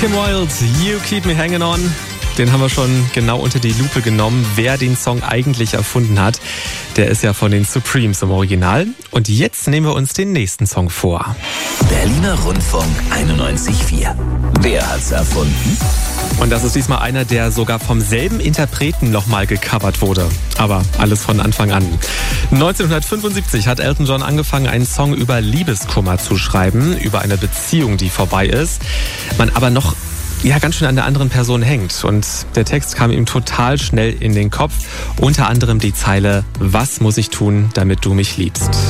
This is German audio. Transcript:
Kim Wilde, You Keep Me Hanging On. Den haben wir schon genau unter die Lupe genommen, wer den Song eigentlich erfunden hat. Der ist ja von den Supremes im Original. Und jetzt nehmen wir uns den nächsten Song vor. Berliner Rundfunk 91.4. Wer hat's erfunden? Und das ist diesmal einer, der sogar vom selben Interpreten nochmal gecovert wurde. Aber alles von Anfang an. 1975 hat Elton John angefangen, einen Song über Liebeskummer zu schreiben, über eine Beziehung, die vorbei ist. Man aber noch ganz schön an der anderen Person hängt. Und der Text kam ihm total schnell in den Kopf. Unter anderem die Zeile: Was muss ich tun, damit du mich liebst?